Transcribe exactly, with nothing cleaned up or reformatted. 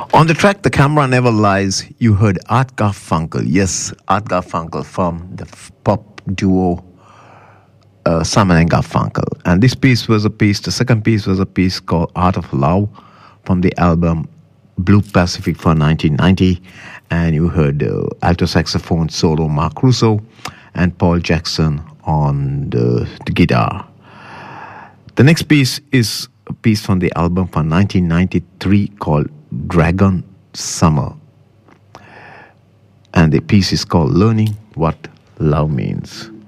On the track, The Camera Never Lies, you heard Art Garfunkel. Yes, Art Garfunkel from the f- pop duo uh, Simon and Garfunkel. And this piece was a piece, the second piece was a piece called Art of Love from the album Blue Pacific from nineteen ninety. And you heard uh, alto saxophone solo Mark Russo and Paul Jackson on the, the guitar. The next piece is a piece from the album from nineteen ninety-three called Dragon Summer. And the piece is called Learning What Love Means.